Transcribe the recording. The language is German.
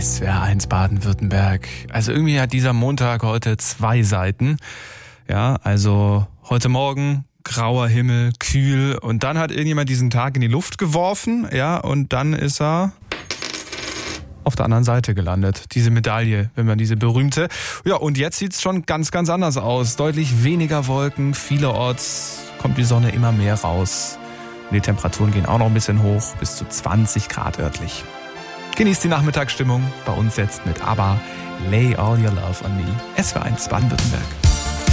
SWR1 Baden-Württemberg. Also irgendwie hat dieser Montag heute 2 Seiten. Ja, also heute Morgen grauer Himmel, kühl und dann hat irgendjemand diesen Tag in die Luft geworfen, ja, und dann ist er auf der anderen Seite gelandet. Diese Medaille, wenn man diese berühmte. Ja, und jetzt sieht's schon ganz, ganz anders aus. Deutlich weniger Wolken, vielerorts kommt die Sonne immer mehr raus. Und die Temperaturen gehen auch noch ein bisschen hoch, bis zu 20 Grad örtlich. Genießt die Nachmittagsstimmung. Bei uns jetzt mit ABBA, Lay All Your Love on Me. SWR1 Baden-Württemberg.